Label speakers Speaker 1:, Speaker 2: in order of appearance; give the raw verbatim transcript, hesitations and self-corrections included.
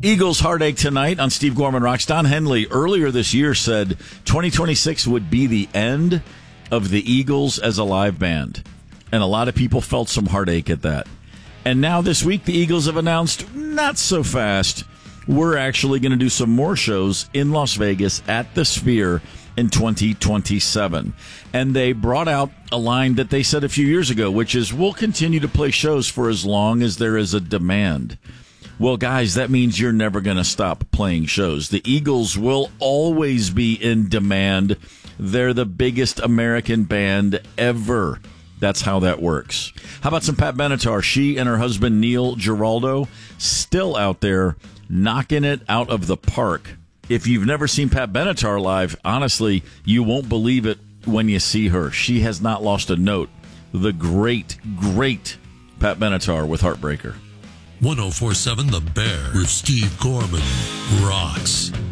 Speaker 1: Eagles heartache tonight on Steve Gorman Rocks. Don Henley earlier this year said twenty twenty-six would be the end of the Eagles as a live band. And a lot of people felt some heartache at that. And now this week, the Eagles have announced, not so fast, we're actually going to do some more shows in Las Vegas at the Sphere in twenty twenty-seven. And they brought out a line that they said a few years ago, which is, we'll continue to play shows for as long as there is a demand. Well, guys, that means you're never going to stop playing shows. The Eagles will always be in demand. They're the biggest American band ever. That's how that works. How about some Pat Benatar? She and her husband, Neil Giraldo, still out there knocking it out of the park. If you've never seen Pat Benatar live, honestly, you won't believe it when you see her. She has not lost a note. The great, great Pat Benatar with Heartbreaker.
Speaker 2: one oh four point seven The Bear with Steve Gorman rocks.